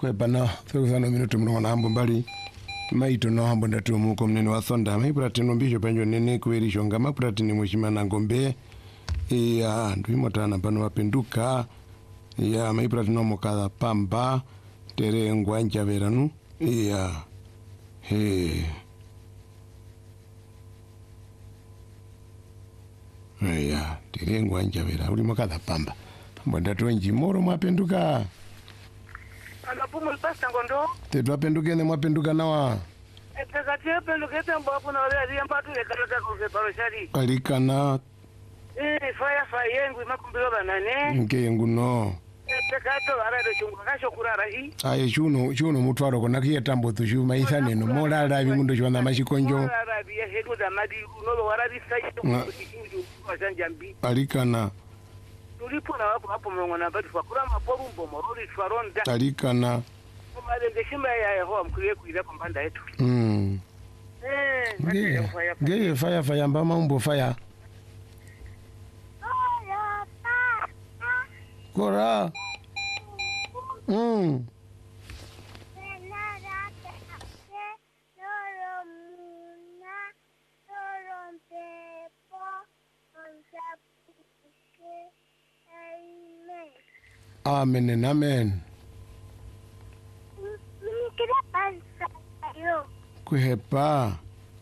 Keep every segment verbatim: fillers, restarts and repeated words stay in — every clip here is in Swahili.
kwepa na thelathini minuto mno na hambo mbali maito no hambo ndatu muko mnene wa sonda maipurati no mbisho panjo nene kwerisho ngama purati ni mushima na ngombe ya ndwimotana pano wapenduka ya maipurati no mokadha pamba tere ngwanja veranu ya he ya tere ngwanja vera uli mokadha pamba pamba ndatu wenji moro mwapenduka Alapumu mpasta ngondo. Tetu apenduke ne mwapenduka nawa. Etekati apenduke tembo hapo na wale aliyempatu le kalota kwa paroshari. Alikana. Eh, faya faya yengu makumbilo banane. Nke yengu no. Etekato ara de chungu kasho kurara hii. Aye chuno chuno mutwaro kona kiye tambo tushu maisa neno mola la bimundo chwana mashikonjo. Mola biya hedu da madi unodo warabi sayi to kishinju kwa janjambi. Alikana. Tulipo na wapo hapo mwana bado kwa kurama porumbo morori twaronda. Alikana. Kuma de shimba ya Yehova mkuye kuira kwa mbanda yetu. Mm. Eh, ngeye ngeye fire fire mbama umbo fire. Kora. Mm. Amen and amen. Kuhepa.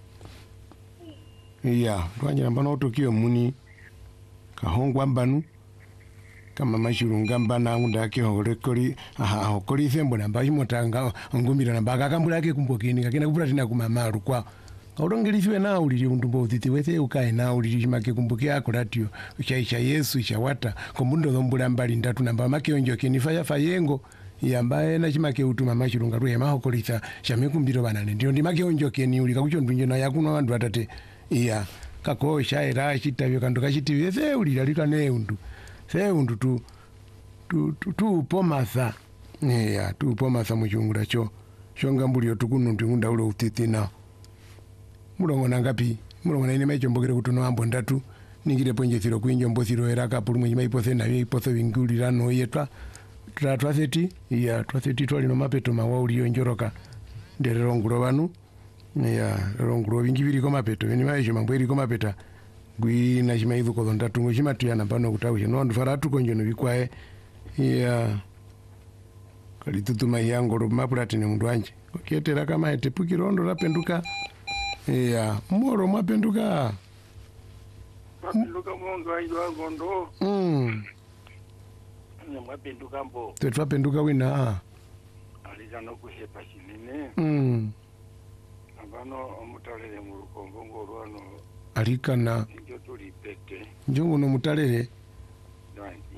Iya, twanyira mbano otokio muni. Kahongwa mbanu. Kama mashurunga mbana ngunda ke horekori aha hokori sembo namba imotanga ngumira namba akakambula yake kumbokeni kakena kupura tina kumamaru kwa. Kaulongelisiwe na uliri undumbo utiti wese ukae na uliri make kumbuke akuratio chaisha Yesu chawata kombundo zombula mbali ndatu namba make onjoke ni faya fayengo yambaye na chimake utuma mashirunga ruye mahokolisa shamekumbiro banane ndio ndi make onjoke ni ulika kucho ndunje na yakuno bandu atate iya kako shaira chitavyo kandu kachiti wese ulira likane undu se undu tu tu tu, tu pomasa iya tu pomasa muchungura cho shonga mbulio tukunu ndingunda ule utiti na mulongo nangapi mulongo na ine maichombokere kutono ambo ndatu ningire ponje siro kuinjo mbosiro era kapulu mwenye maipose na iposo vingulira no yetwa tra twaseti ya twaseti twali no mapeto mawauli njoroka nderero ngulo banu ya rongulo vingi biri ko mapeto beni maisho mambo iri ko mapeta gwi na chimaizu ko ndatu ngo chimatuyana pano kutauje no ndfaratu konjo no bikwae ya kalitutuma yango ro mapurati ne mundu wanje oketera kama etepukirondo rapenduka iya moro mwapenduka mwapenduka mundu wanjwa ngondo mm mwapenduka mbo tetwapenduka wina alizano kuhepa chinene mm abano omutalere mu lukongo ngolwano alikana njo tulipete njongo no mutalere dangi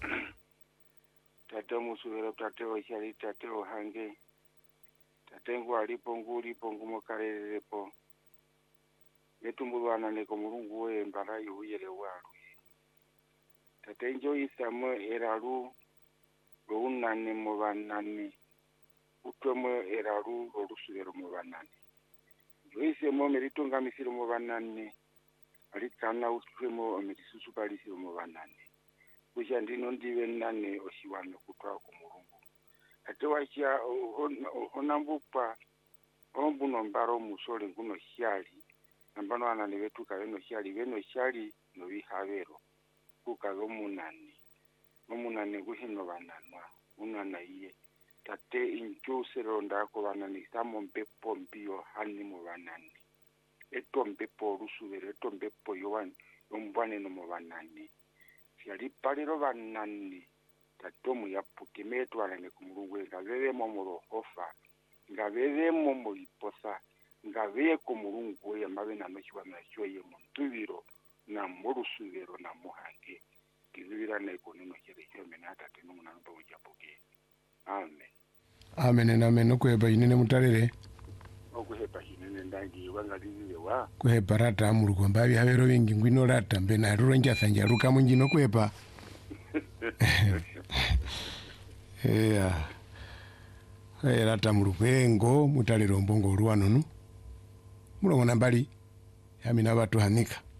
tate musubira tate wachali tate ohange tate ngo alipo ngulipo ngumokarerepo yetumbulwana neko mulungu we mbara yuhuyele walu tate njo isamo eralu lounane mu banane utwemo eralu olusubero mu banane joise mo meritunga misiro mu banane alikana utwemo omerisusu balisiro mu banane kusha ndino ndiwe nane oshiwano kutwa ku mulungu ate wacha onambupa ombuno mbaro musole nguno shali nambano anane betu kabeno shali beno shali no bihabero kukago munani omunani guhino bananwa unana iye tate inchusero ndako banani samo mpepo mbio hani mu banani eto mpepo rusubere eto mpepo yowan yombane no mu banani shali palero banani tatomu yapuke metwala ne kumurugwe ngabere mo murohofa ngabere mo muliposa ngabeye ko murungu ya mabena no kiwana cyo ye mu tubiro na murusubero na muhange kizibira ne ko no kire cyo menata tenu munano bo japuke amen amen na amen ko eba inene mutalere okuhepa inene ndangi wangaliziwe wa kuhepa rata murugo mbabi habero bingi ngwino rata mbena ruronja sanja ruka munjino kwepa yeah era tamurupengo mutalero mbongo ruwano nu mulongo nambali yamina batu hanika